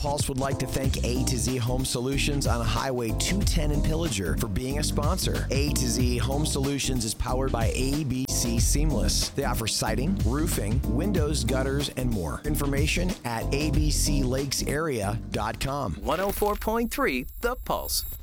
Pulse would like to thank A to Z Home Solutions on Highway 210 in Pillager for being a sponsor. A to Z Home Solutions is powered by ABC Seamless. They offer siding, roofing, windows, gutters, and more. Information at abclakesarea.com. 104.3 The Pulse.